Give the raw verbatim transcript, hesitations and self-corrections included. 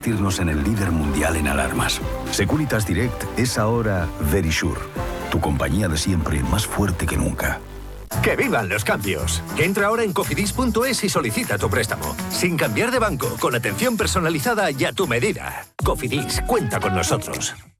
convertirnos en el líder mundial en alarmas. Securitas Direct es ahora Verisure, tu compañía de siempre más fuerte que nunca. ¡Que vivan los cambios! Entra ahora en cofidis punto es y solicita tu préstamo. Sin cambiar de banco, con atención personalizada y a tu medida. Cofidis, cuenta con nosotros.